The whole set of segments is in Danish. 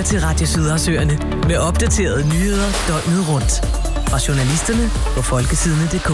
til Radio Sydersøerne med opdaterede nyheder døgnet rundt. Fra journalisterne på folketidene.dk.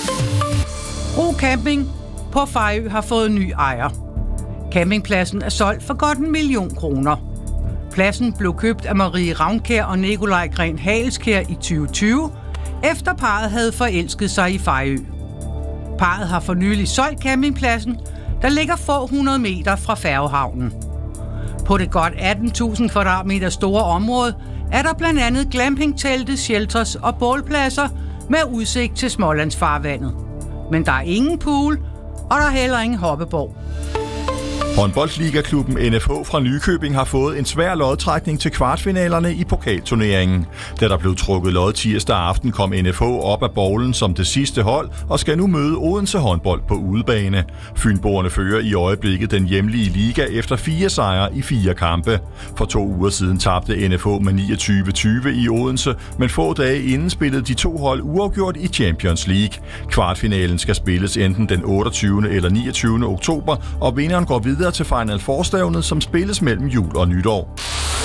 Ro Camping på Fejø har fået ny ejer. Campingpladsen er solgt for godt 1 million kroner. Pladsen blev købt af Marie Ravnkær og Nikolaj Gren Haleskær i 2020, efter parret havde forelsket sig i Fejø. Parret har for nylig solgt campingpladsen, der ligger få 100 meter fra færgehavnen. På det godt 18.000 kvadratmeter store område er der blandt andet glampingtelte, shelters og bålpladser med udsigt til Smålandsfarvandet. Men der er ingen pool, og der er heller ingen hoppeborg. Håndboldligaklubben NFH fra Nykøbing har fået en svær lodtrækning til kvartfinalerne i pokalturneringen. Da der blev trukket lod tirsdag aften, kom NFH op af bowlen som det sidste hold og skal nu møde Odense håndbold på udebane. Fynboerne fører i øjeblikket den hjemlige liga efter 4 sejre i 4 kampe. For 2 uger siden tabte NFH med 29-20 i Odense, men få dage inden spillede de 2 hold uafgjort i Champions League. Kvartfinalen skal spilles enten den 28. eller 29. oktober, og vinderen går videre til Final Four-stævnet, som spilles mellem jul og nytår.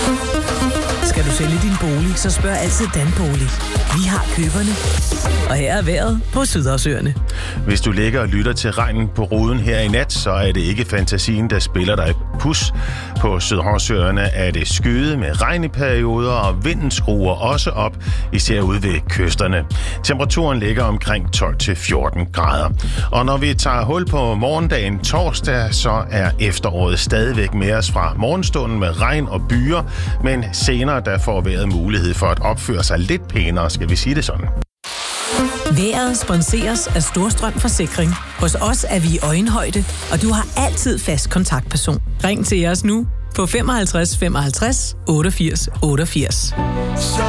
Skal du sælge din bolig, så spørg altid Danbolig. Vi har køberne. Og her er vejret på Sydersøerne. Hvis du ligger og lytter til regnen på ruden her i nat, så er det ikke fantasien, der spiller dig pus. På Sydersøerne er det skyet med regn i perioder, og vinden skruer også op, især ude ved kysterne. Temperaturen ligger omkring 12-14 grader. Og når vi tager hul på morgendagen torsdag, så er efteråret stadigvæk med os fra morgenstunden med regn og byer, men senere der får vejret mulighed for at opføre sig lidt pænere, skal vi sige det sådan. Vejret sponseres af Storstrøm Forsikring. Hos os er vi i øjenhøjde, og du har altid fast kontaktperson. Ring til os nu på 55 55 88 88.